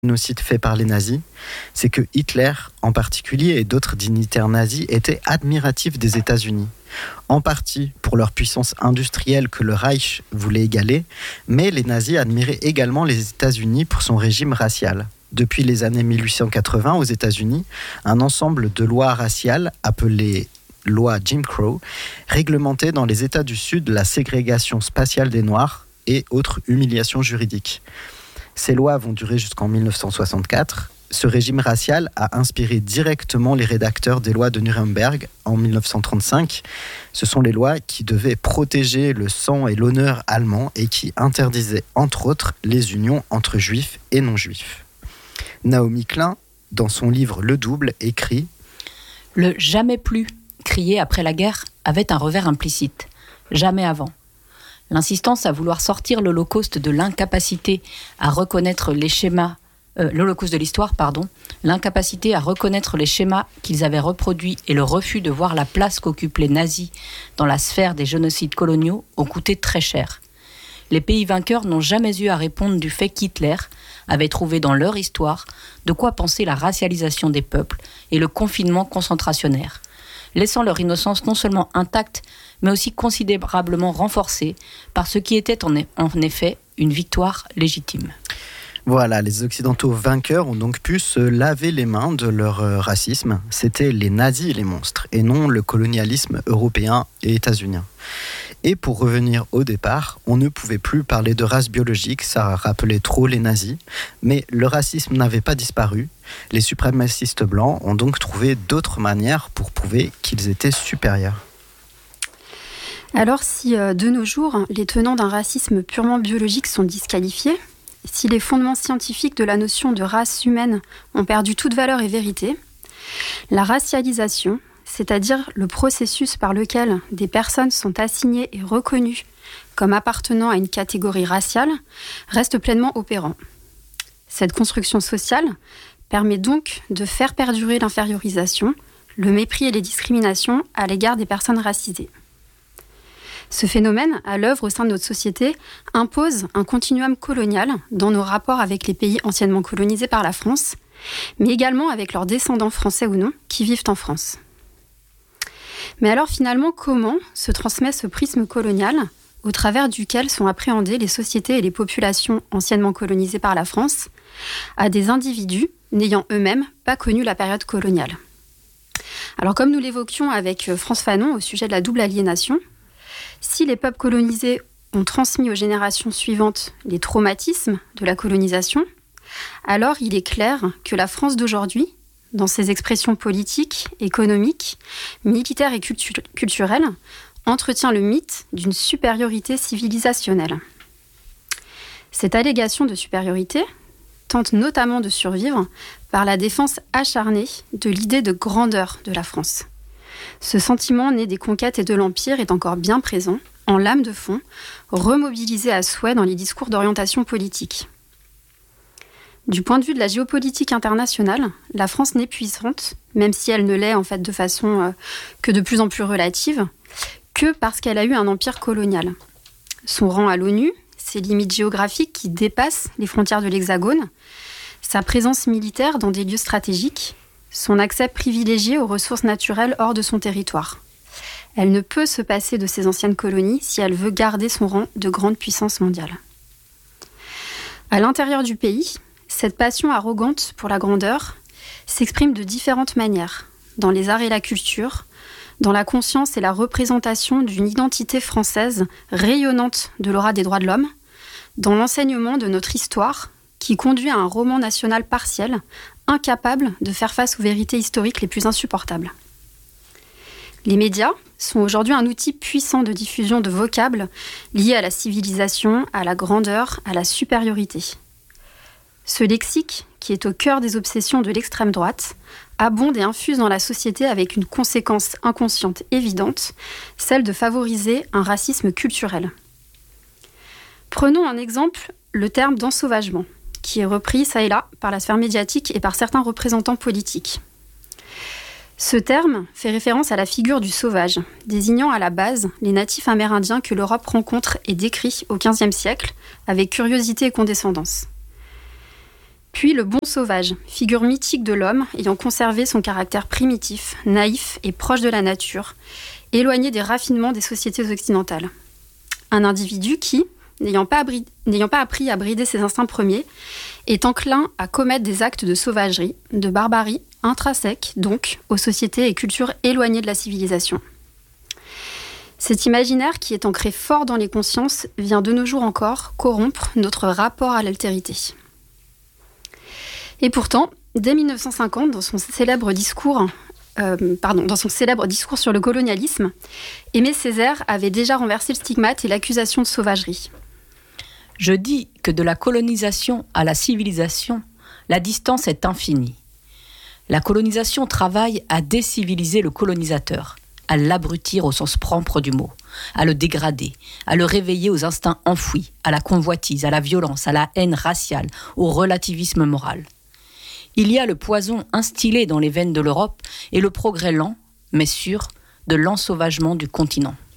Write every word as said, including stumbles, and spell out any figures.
génocide fait par les nazis, c'est que Hitler en particulier et d'autres dignitaires nazis étaient admiratifs des États-Unis. En partie pour leur puissance industrielle que le Reich voulait égaler, mais les nazis admiraient également les États-Unis pour son régime racial. Depuis les années mille huit cent quatre-vingts aux États-Unis, un ensemble de lois raciales appelées loi Jim Crow réglementait dans les États du Sud la ségrégation spatiale des Noirs et autres humiliations juridiques. Ces lois vont durer jusqu'en dix-neuf cent soixante-quatre. Ce régime racial a inspiré directement les rédacteurs des lois de Nuremberg en dix-neuf cent trente-cinq. Ce sont les lois qui devaient protéger le sang et l'honneur allemand et qui interdisaient, entre autres, les unions entre juifs et non-juifs. Naomi Klein, dans son livre Le Double, écrit « Le « jamais plus » crié après la guerre avait un revers implicite. Jamais avant. L'insistance à vouloir sortir l'Holocauste de l'incapacité à reconnaître les schémas, euh, l'Holocauste de l'histoire, pardon, l'incapacité à reconnaître les schémas qu'ils avaient reproduits et le refus de voir la place qu'occupent les nazis dans la sphère des génocides coloniaux ont coûté très cher. Les pays vainqueurs n'ont jamais eu à répondre du fait qu'Hitler avait trouvé dans leur histoire de quoi penser la racialisation des peuples et le confinement concentrationnaire, laissant leur innocence non seulement intacte, mais aussi considérablement renforcée par ce qui était en, en effet une victoire légitime. Voilà, les Occidentaux vainqueurs ont donc pu se laver les mains de leur euh, racisme. C'était les nazis et les monstres, et non le colonialisme européen et états-unien. Et pour revenir au départ, on ne pouvait plus parler de race biologique, ça rappelait trop les nazis, mais le racisme n'avait pas disparu. Les suprémacistes blancs ont donc trouvé d'autres manières pour prouver qu'ils étaient supérieurs. Alors si euh, de nos jours, les tenants d'un racisme purement biologique sont disqualifiés, si les fondements scientifiques de la notion de race humaine ont perdu toute valeur et vérité, la racialisation, c'est-à-dire le processus par lequel des personnes sont assignées et reconnues comme appartenant à une catégorie raciale, reste pleinement opérant. Cette construction sociale permet donc de faire perdurer l'infériorisation, le mépris et les discriminations à l'égard des personnes racisées. Ce phénomène, à l'œuvre au sein de notre société, impose un continuum colonial dans nos rapports avec les pays anciennement colonisés par la France, mais également avec leurs descendants français ou non qui vivent en France. Mais alors finalement, comment se transmet ce prisme colonial au travers duquel sont appréhendées les sociétés et les populations anciennement colonisées par la France à des individus n'ayant eux-mêmes pas connu la période coloniale ? Alors comme nous l'évoquions avec France Fanon au sujet de la double aliénation, si les peuples colonisés ont transmis aux générations suivantes les traumatismes de la colonisation, alors il est clair que la France d'aujourd'hui, dans ses expressions politiques, économiques, militaires et cultu- culturelles, entretient le mythe d'une supériorité civilisationnelle. Cette allégation de supériorité tente notamment de survivre par la défense acharnée de l'idée de grandeur de la France. Ce sentiment né des conquêtes et de l'Empire est encore bien présent, en lame de fond, remobilisé à souhait dans les discours d'orientation politique. Du point de vue de la géopolitique internationale, la France n'est puissante, même si elle ne l'est en fait de façon euh, que de plus en plus relative, que parce qu'elle a eu un empire colonial. Son rang à l'ONU, ses limites géographiques qui dépassent les frontières de l'Hexagone, sa présence militaire dans des lieux stratégiques, son accès privilégié aux ressources naturelles hors de son territoire. Elle ne peut se passer de ses anciennes colonies si elle veut garder son rang de grande puissance mondiale. À l'intérieur du pays, cette passion arrogante pour la grandeur s'exprime de différentes manières, dans les arts et la culture, dans la conscience et la représentation d'une identité française rayonnante de l'aura des droits de l'homme, dans l'enseignement de notre histoire qui conduit à un roman national partiel, incapable de faire face aux vérités historiques les plus insupportables. Les médias sont aujourd'hui un outil puissant de diffusion de vocables liés à la civilisation, à la grandeur, à la supériorité. Ce lexique, qui est au cœur des obsessions de l'extrême droite, abonde et infuse dans la société avec une conséquence inconsciente évidente, celle de favoriser un racisme culturel. Prenons un exemple, le terme d'ensauvagement, qui est repris ça et là par la sphère médiatique et par certains représentants politiques. Ce terme fait référence à la figure du sauvage, désignant à la base les natifs amérindiens que l'Europe rencontre et décrit au quinzième siècle avec curiosité et condescendance. Puis le bon sauvage, figure mythique de l'homme ayant conservé son caractère primitif, naïf et proche de la nature, éloigné des raffinements des sociétés occidentales. Un individu qui, n'ayant pas, abri- n'ayant pas appris à brider ses instincts premiers, est enclin à commettre des actes de sauvagerie, de barbarie, intrinsèques donc aux sociétés et cultures éloignées de la civilisation. Cet imaginaire qui est ancré fort dans les consciences vient de nos jours encore corrompre notre rapport à l'altérité. Et pourtant, dès mille neuf cent cinquante, dans son célèbre discours, euh, pardon, dans son célèbre discours sur le colonialisme, Aimé Césaire avait déjà renversé le stigmate et l'accusation de sauvagerie. Je dis que de la colonisation à la civilisation, la distance est infinie. La colonisation travaille à déciviliser le colonisateur, à l'abrutir au sens propre du mot, à le dégrader, à le réveiller aux instincts enfouis, à la convoitise, à la violence, à la haine raciale, au relativisme moral. Il y a le poison instillé dans les veines de l'Europe et le progrès lent, mais sûr, de l'ensauvagement du continent.